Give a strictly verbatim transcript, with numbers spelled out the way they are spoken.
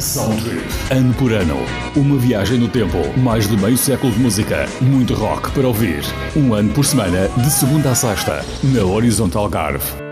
Soundtrip. Ano por ano. Uma viagem no tempo. Mais de meio século de música. Muito rock para ouvir. Um ano por semana, de segunda a sexta. Na Horizonte Algarve.